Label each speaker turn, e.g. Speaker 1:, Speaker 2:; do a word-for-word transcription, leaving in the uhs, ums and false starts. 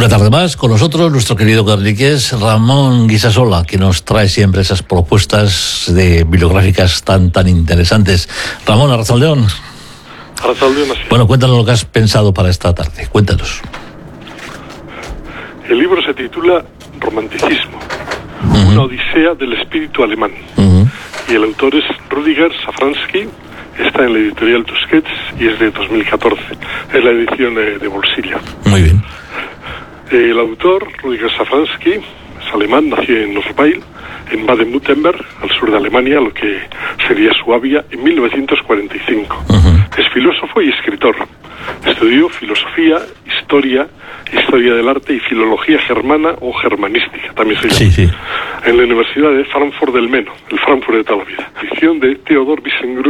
Speaker 1: Una tarde más con nosotros nuestro querido carliqués Ramón Guisasola, que nos trae siempre esas propuestas de bibliográficas tan tan interesantes. Ramón, Arrachaldeón.
Speaker 2: Arrachaldeón, así.
Speaker 1: Bueno, cuéntanos lo que has pensado para esta tarde. Cuéntanos.
Speaker 2: El libro se titula Romanticismo, uh-huh. una odisea del espíritu alemán. Uh-huh. Y el autor es Rüdiger Safranski. Está en la editorial Tusquets y es de dos mil catorce. Es la edición de, de bolsillo.
Speaker 1: Muy bien.
Speaker 2: El autor, Rüdiger Safranski, es alemán, nació en Osweil, en Baden-Württemberg, al sur de Alemania, lo que sería Suabia, en mil novecientos cuarenta y cinco. Uh-huh. Es filósofo y escritor. Estudió filosofía, historia, historia del arte y filología germana o germanística, también se llama.
Speaker 1: Sí, sí.
Speaker 2: En la Universidad de Frankfurt del Meno, el Frankfurt de toda la vida. Edición de Theodor Wiesengrund.